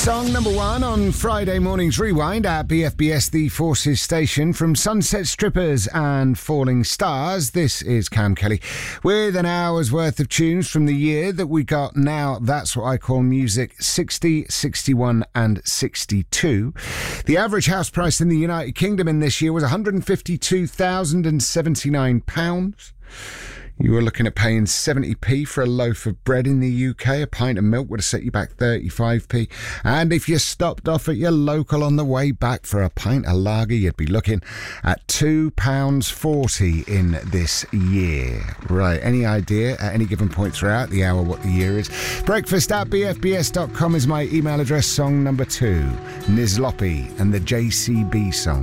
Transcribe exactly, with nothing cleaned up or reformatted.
Song number one on Friday morning's Rewind at B F B S The Forces station from Sunset Strippers and Falling Stars. This is Cam Kelly with an hour's worth of tunes from the year that we got now. That's what I call music sixty, sixty-one and sixty-two. The average house price in the United Kingdom in this year was one hundred fifty-two thousand seventy-nine pounds. You were looking at paying seventy p for a loaf of bread in the U K. A pint of milk would have set you back thirty-five p. And if you stopped off at your local on the way back for a pint of lager, you'd be looking at two pounds forty in this year. Right, any idea at any given point throughout the hour what the year is? Breakfast at b f b s dot com is my email address. Song number two, Nizlopi and the J C B song.